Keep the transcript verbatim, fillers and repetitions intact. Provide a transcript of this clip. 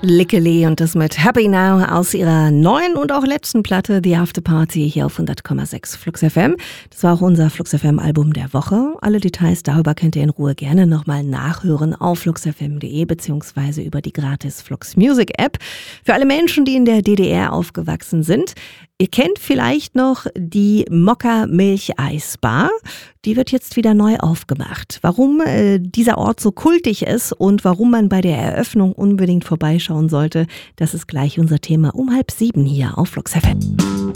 Lickeli und das mit Happy Now aus ihrer neuen und auch letzten Platte The After Party hier auf hundert Komma sechs Flux F M. Das war auch unser Flux F M Album der Woche. Alle Details darüber könnt ihr in Ruhe gerne nochmal nachhören auf flux f m punkt d e beziehungsweise über die gratis Flux Music App. Für alle Menschen, die in der D D R aufgewachsen sind, ihr kennt vielleicht noch die Mokka Milcheisbar. Die wird jetzt wieder neu aufgemacht. Warum äh, dieser Ort so kultig ist und warum man bei der Eröffnung unbedingt vorbeischauen sollte, das ist gleich unser Thema um halb sieben hier auf Flux F M.